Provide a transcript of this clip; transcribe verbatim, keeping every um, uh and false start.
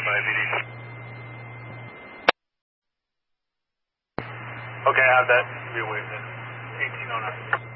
five eighty. Okay, I have that. Be away then. eighteen oh nine.